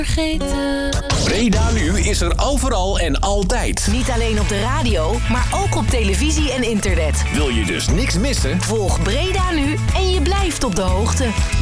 vergeten. Breda Nu is er overal en altijd. Niet alleen op de radio, maar ook op televisie en internet. Wil je dus niks missen? Volg Breda Nu en je blijft op de hoogte.